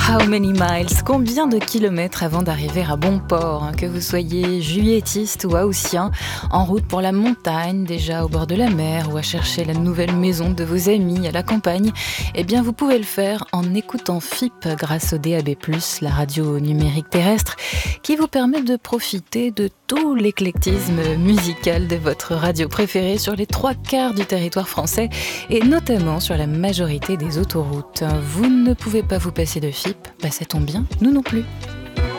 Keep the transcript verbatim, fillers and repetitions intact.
How many miles? Combien de kilomètres avant d'arriver à bon port? Que vous soyez juillettiste ou haussien, en route pour la montagne, déjà au bord de la mer ou à chercher la nouvelle maison de vos amis à la campagne, eh bien vous pouvez le faire en écoutant F I P grâce au D A B plus, la radio numérique terrestre, qui vous permet de profiter de tout l'éclectisme musical de votre radio préférée sur les trois quarts du territoire français et notamment sur la majorité des autoroutes. Vous ne pouvez pas vous passer de F I P, bah ça tombe bien, nous non plus.